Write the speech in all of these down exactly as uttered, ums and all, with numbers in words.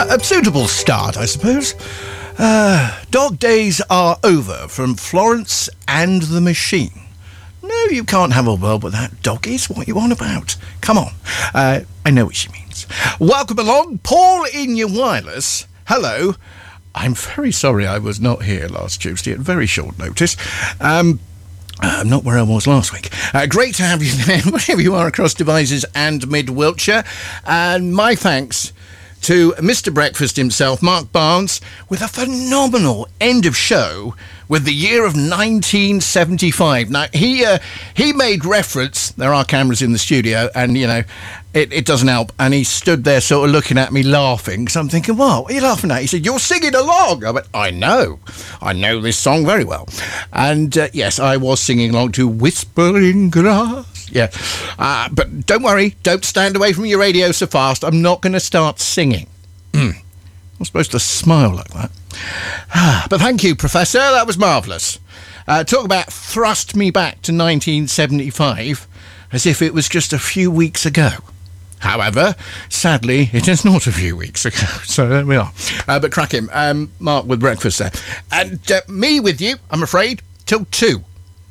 Uh, a suitable start, I suppose. Uh, dog days are over from Florence and the Machine. No, you can't have a world without doggies. What are you on about? Come on. Uh, I know what she means. Welcome along, Paul in your wireless. Hello. I'm very sorry I was not here last Tuesday at very short notice. Um... I'm not where I was last week. Uh, great to have you there, wherever you are across Devizes and Mid-Wiltshire. And my thanks to Mister Breakfast himself, Mark Barnes, with a phenomenal end of show with the year of nineteen seventy-five. Now, he uh, he made reference, there are cameras in the studio, and, you know, it, it doesn't help, and he stood there sort of looking at me laughing, because I'm thinking, what, what are you laughing at? He said, you're singing along. I went, I know. I know this song very well. And, uh, yes, I was singing along to Whispering Grass. Yeah. Uh, but don't worry, don't stand away from your radio so fast. I'm not going to start singing. I'm supposed to smile like that. But thank you, Professor. That was marvellous. Uh, talk about thrust me back to nineteen seventy-five as if it was just a few weeks ago. However, sadly, it is not a few weeks ago. So there we are. Uh, but crack him. Um, Mark with breakfast there. And uh, me with you, I'm afraid, till two.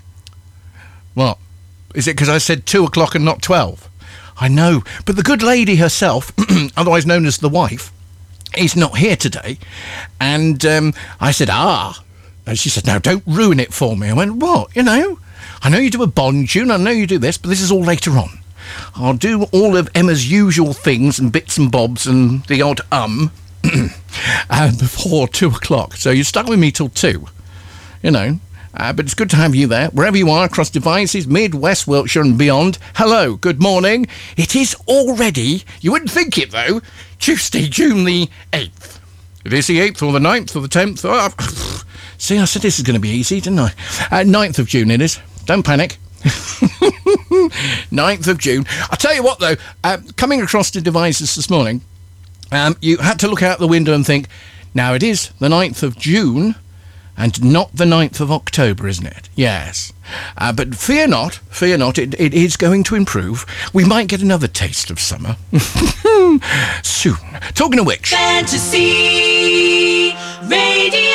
What? Is it because I said two o'clock and not twelve? I know. But the good lady herself, otherwise known as the wife, is not here today. And um, I said, ah. And she said, no, don't ruin it for me. I went, what? You know, I know you do a Bond tune, I know you do this, but this is all later on. I'll do all of Emma's usual things and bits and bobs and the odd um uh, before two o'clock. So you're stuck with me till two, you know. Uh, but it's good to have you there, wherever you are, across Devizes, Mid, West Wiltshire and beyond. Hello, good morning. It is already, you wouldn't think it though, Tuesday, June the eighth. It is the eighth or the ninth or the tenth. Oh, see, I said this is going to be easy, didn't I? Uh, ninth of June it is. Don't panic. ninth of June. I'll tell you what though, uh, coming across to Devizes this morning, um, you had to look out the window and think, now it is the ninth of June, and not the ninth of October, isn't it? Yes. Uh, but fear not, fear not, it, it is going to improve. We might get another taste of summer. Soon. Talking of which... Fantasy Radio!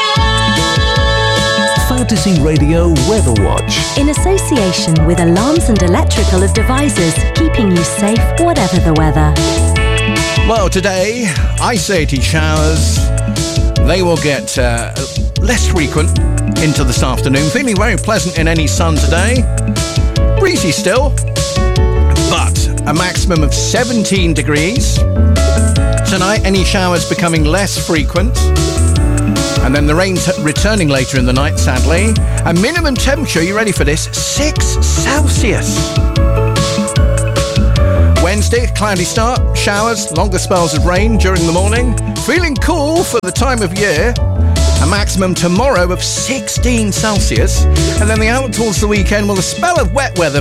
Fantasy Radio Weather Watch. In association with Alarms and Electrical of Devizes, keeping you safe whatever the weather. Well, today, isolated showers. They will get uh, less frequent into this afternoon. Feeling very pleasant in any sun today. Breezy still, but a maximum of seventeen degrees. Tonight, any showers becoming less frequent. And then the rain t- returning later in the night, sadly. A minimum temperature, you ready for this? six Celsius. Wednesday, cloudy start, showers, longer spells of rain during the morning. Feeling cool for the time of year. A maximum tomorrow of sixteen Celsius. And then the out towards the weekend, well, a spell of wet weather